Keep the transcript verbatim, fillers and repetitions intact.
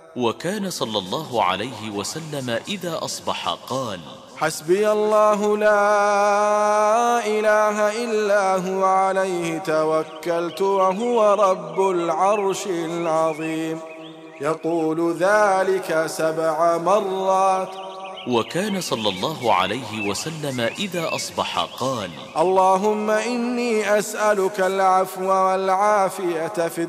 وكان صلى الله عليه وسلم إذا أصبح قال: حسبي الله لا إله إلا هو عليه توكلت وهو رب العرش العظيم، يقول ذلك سبع مرات. وكان صلى الله عليه وسلم إذا أصبح قال: اللهم إني أسألك العفو والعافية في